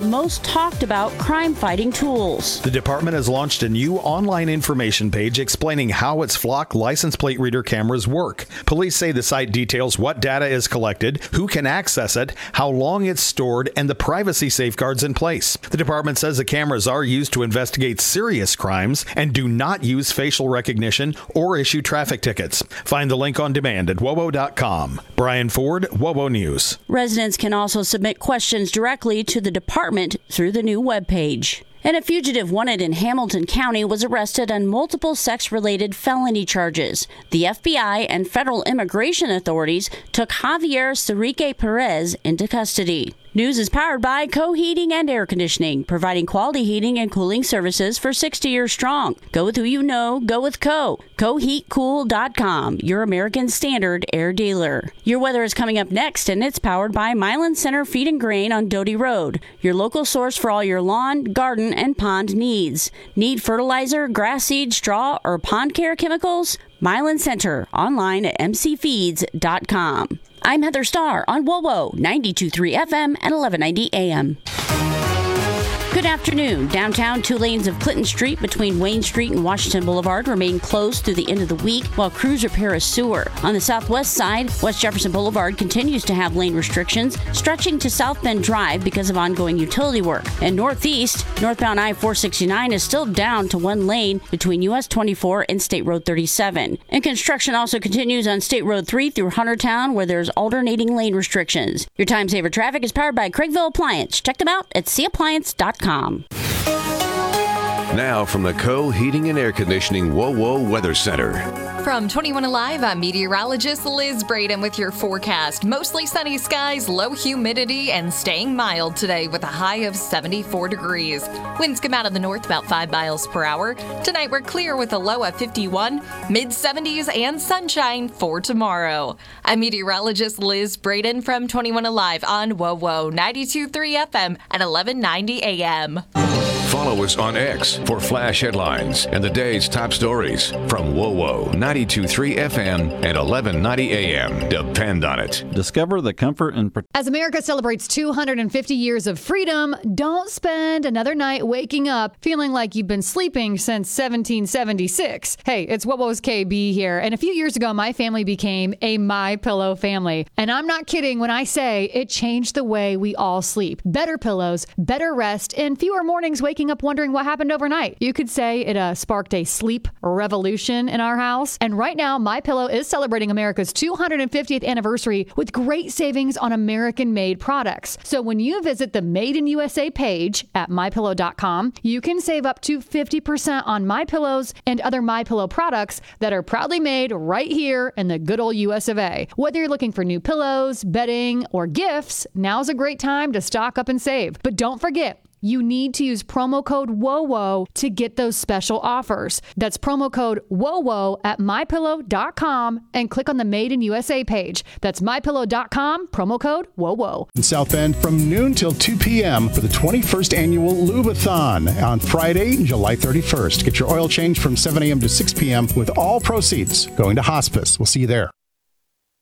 most talked about crime-fighting tools. The department has launched a new online information page explaining how its Flock license plate reader cameras work. Police say the site details what data is collected, who can access it, how long it's stored, and the privacy safeguards in place. The department says the cameras are used to investigate serious crimes and do not use facial recognition or issue traffic tickets. Find the link on demand at WOWO.com. Brian Ford, WOWO News. Residents can also submit questions directly to the department through the new webpage. And a fugitive wanted in Hamilton County was arrested on multiple sex-related felony charges. The FBI and federal immigration authorities took Javier Sirique Perez into custody. News is powered by Co Heating and Air Conditioning, providing quality heating and cooling services for 60 years strong. Go with who you know, go with Co. CoHeatCool.com, your American Standard air dealer. Your weather is coming up next, and it's powered by Milan Center Feed and Grain on Doty Road, your local source for all your lawn, garden, and pond needs. Need fertilizer, grass seed, straw, or pond care chemicals? Milan Center, online at mcfeeds.com. I'm Heather Starr on WOWO 92.3 FM and 1190 AM. Good afternoon. Downtown, 2 lanes of Clinton Street between Wayne Street and Washington Boulevard remain closed through the end of the week while crews repair a sewer. On the southwest side, West Jefferson Boulevard continues to have lane restrictions stretching to South Bend Drive because of ongoing utility work. And northeast, northbound I-469 is still down to 1 lane between US 24 and State Road 37. And construction also continues on State Road 3 through Huntertown, where there's alternating lane restrictions. Your Time Saver traffic is powered by Craigville Appliance. Check them out at cappliance.com. Now from the Co Heating and Air Conditioning WOWO Weather Center. From 21 Alive, I'm meteorologist Liz Braden with your forecast. Mostly sunny skies, low humidity, and staying mild today with a high of 74 degrees. Winds come out of the north about 5 miles per hour. Tonight we're clear with a low of 51, mid-70s, and sunshine for tomorrow. I'm meteorologist Liz Braden from 21 Alive on WOWO 92.3 FM at 1190 AM. Follow us on X for flash headlines and the day's top stories from WOWO 92.3 FM and 1190 AM. Depend on it. Discover the comfort and As America celebrates 250 years of freedom, don't spend another night waking up feeling like you've been sleeping since 1776. Hey, it's WOWO's KB here. And a few years ago, my family became a MyPillow family. And I'm not kidding when I say it changed the way we all sleep. Better pillows, better rest, and fewer mornings waking up wondering what happened overnight. You could say it sparked a sleep revolution in our house. And right now, MyPillow is celebrating America's 250th anniversary with great savings on American-made products. So when you visit the Made in USA page at MyPillow.com, you can save up to 50% on MyPillows and other MyPillow products that are proudly made right here in the good old US of A. Whether you're looking for new pillows, bedding, or gifts, now's a great time to stock up and save. But don't forget, you need to use promo code WOWO to get those special offers. That's promo code WOWO at MyPillow.com and click on the Made in USA page. That's MyPillow.com, promo code WOWO. In South Bend from noon till 2 p.m. for the 21st annual Lubathon on Friday, July 31st. Get your oil change from 7 a.m. to 6 p.m. with all proceeds going to hospice. We'll see you there.